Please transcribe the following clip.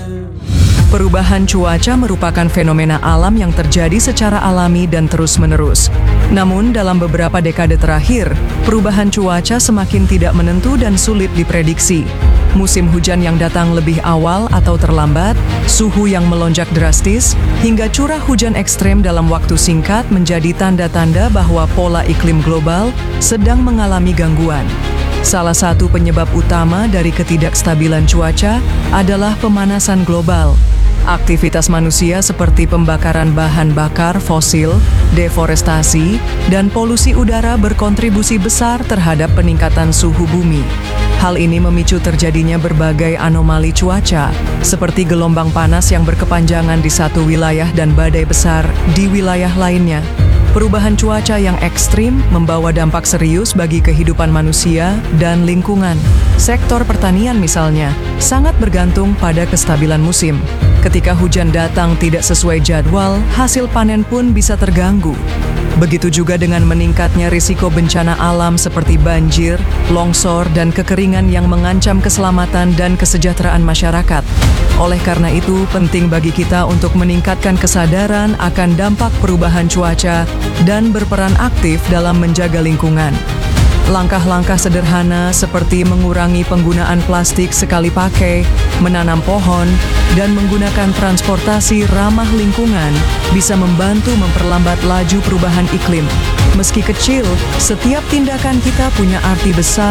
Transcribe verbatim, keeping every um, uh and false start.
Perubahan cuaca merupakan fenomena alam yang terjadi secara alami dan terus-menerus. Namun, dalam beberapa dekade terakhir, perubahan cuaca semakin tidak menentu dan sulit diprediksi. Musim hujan yang datang lebih awal atau terlambat, suhu yang melonjak drastis, hingga curah hujan ekstrem dalam waktu singkat menjadi tanda-tanda bahwa pola iklim global sedang mengalami gangguan. Salah satu penyebab utama dari ketidakstabilan cuaca adalah pemanasan global. Aktivitas manusia seperti pembakaran bahan bakar fosil, deforestasi, dan polusi udara berkontribusi besar terhadap peningkatan suhu bumi. Hal ini memicu terjadinya berbagai anomali cuaca, seperti gelombang panas yang berkepanjangan di satu wilayah dan badai besar di wilayah lainnya. Perubahan cuaca yang ekstrim membawa dampak serius bagi kehidupan manusia dan lingkungan. Sektor pertanian misalnya, sangat bergantung pada kestabilan musim. Ketika hujan datang tidak sesuai jadwal, hasil panen pun bisa terganggu. Begitu juga dengan meningkatnya risiko bencana alam seperti banjir, longsor, dan kekeringan yang mengancam keselamatan dan kesejahteraan masyarakat. Oleh karena itu, penting bagi kita untuk meningkatkan kesadaran akan dampak perubahan cuaca dan berperan aktif dalam menjaga lingkungan. Langkah-langkah sederhana seperti mengurangi penggunaan plastik sekali pakai, menanam pohon, dan menggunakan transportasi ramah lingkungan bisa membantu memperlambat laju perubahan iklim. Meski kecil, setiap tindakan kita punya arti besar